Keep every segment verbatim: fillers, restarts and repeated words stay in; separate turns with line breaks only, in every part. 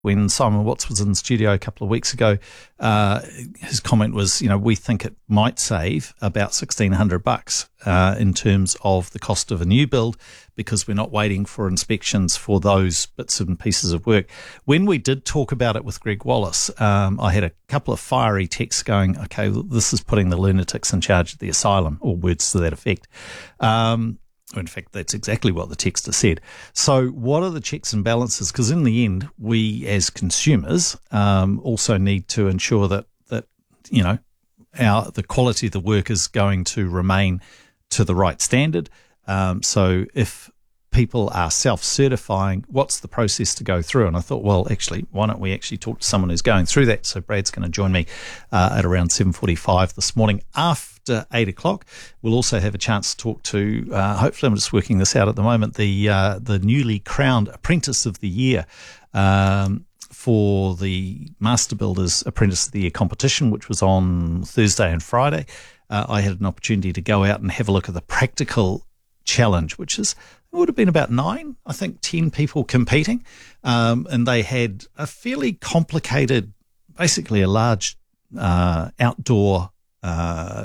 when Simon Watts was in the studio a couple of weeks ago, uh, his comment was, you know, we think it might save about sixteen hundred bucks uh, in terms of the cost of a new build because we're not waiting for inspections for those bits and pieces of work. When we did talk about it with Greg Wallace, um, I had a couple of fiery texts going, okay, this is putting the lunatics in charge of the asylum, or words to that effect. Um, In fact, that's exactly what the texter said. So what are the checks and balances? Because in the end, we as consumers um, also need to ensure that, that you know, our the quality of the work is going to remain to the right standard. Um, so if people are self-certifying, what's the process to go through? And I thought, well, actually, why don't we actually talk to someone who's going through that? So Brad's going to join me uh, at around seven forty-five this morning after eight o'clock. We'll also have a chance to talk to, uh, hopefully I'm just working this out at the moment, the uh, the newly crowned Apprentice of the Year um, for the Master Builders Apprentice of the Year competition, which was on Thursday and Friday. Uh, I had an opportunity to go out and have a look at the practical challenge, which is it would have been about nine, I think, ten people competing, um, and they had a fairly complicated, basically a large uh, outdoor uh,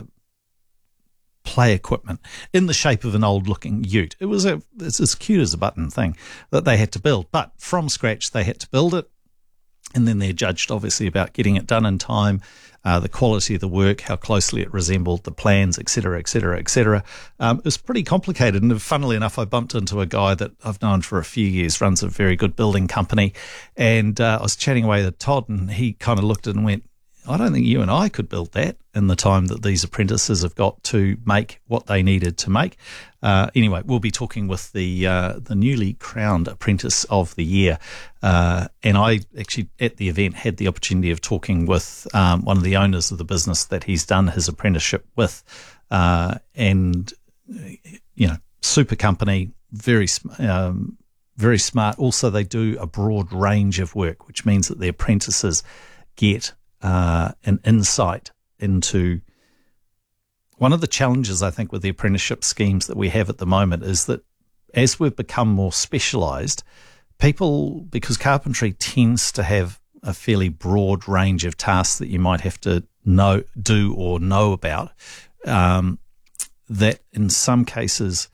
play equipment in the shape of an old-looking ute. It was a it's as cute as a button thing that they had to build, but from scratch they had to build it, and then they're judged obviously about getting it done in time, uh, the quality of the work, how closely it resembled the plans, et cetera, et cetera, et cetera. Um, it was pretty complicated, and funnily enough, I bumped into a guy that I've known for a few years, runs a very good building company, and uh, I was chatting away with Todd, and he kind of looked at it and went, I don't think you and I could build that in the time that these apprentices have got to make what they needed to make. Uh, anyway, we'll be talking with the uh, the newly crowned Apprentice of the Year. Uh, and I actually, at the event, had the opportunity of talking with um, one of the owners of the business that he's done his apprenticeship with. Uh, and, you know, super company, very um, very smart. Also, they do a broad range of work, which means that the apprentices get Uh, an insight into one of the challenges, I think, with the apprenticeship schemes that we have at the moment is that as we've become more specialised, people, because carpentry tends to have a fairly broad range of tasks that you might have to know, do or know about, um, that in some cases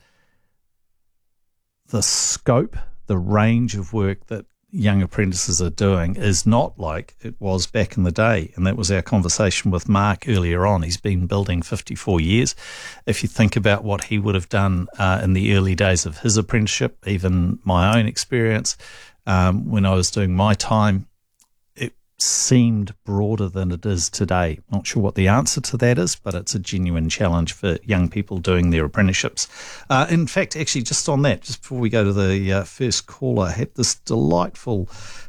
the scope, the range of work that young apprentices are doing is not like it was back in the day. And that was our conversation with Mark earlier on. He's been building fifty-four years. If you think about what he would have done uh, in the early days of his apprenticeship, even my own experience, um, when I was doing my time, it seemed broader than it is today. Not sure what the answer to that is, but it's a genuine challenge for young people doing their apprenticeships. Uh, in fact, actually, just on that, just before we go to the uh, first caller, I had this delightful,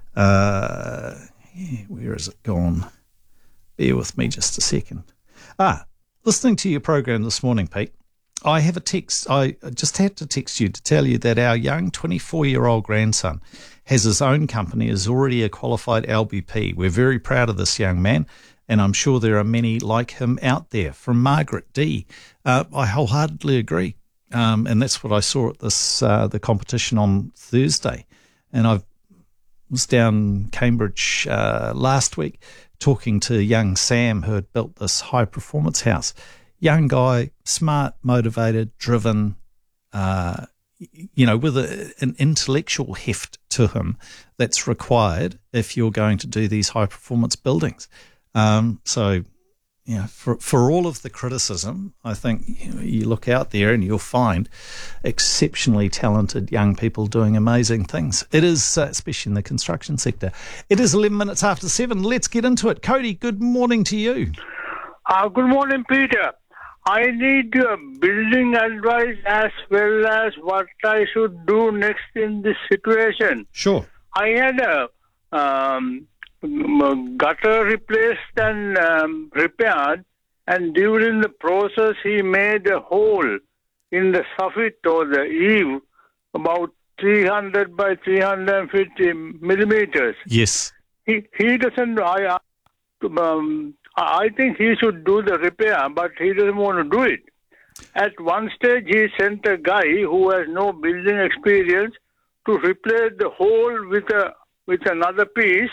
uh, yeah, where has it gone? Bear with me just a second. Ah, listening to your program this morning, Pete, I have a text. I just had to text you to tell you that our young twenty-four-year-old grandson has his own company, is already a qualified L B P. We're very proud of this young man, and I'm sure there are many like him out there. From Margaret D. Uh, I wholeheartedly agree, um, and that's what I saw at this uh, the competition on Thursday. And I was down Cambridge uh, last week talking to young Sam, who had built this high-performance house. Young guy, smart, motivated, driven, uh, you know, with a, an intellectual heft to him that's required if you're going to do these high-performance buildings. Um, so, you know, for for all of the criticism, I think you know, you look out there and you'll find exceptionally talented young people doing amazing things. It is, uh, especially in the construction sector. It is eleven minutes after seven. Let's get into it. Cody, good morning to you.
Uh, good morning, Peter. I need your building advice as well as what I should do next in this situation.
Sure.
I had a um, gutter replaced and um, repaired, and during the process he made a hole in the soffit or the eave about three hundred by three hundred fifty millimeters.
Yes.
He, he doesn't... I, um, I think he should do the repair, but he doesn't want to do it. At one stage, he sent a guy who has no building experience to replace the hole with a with another piece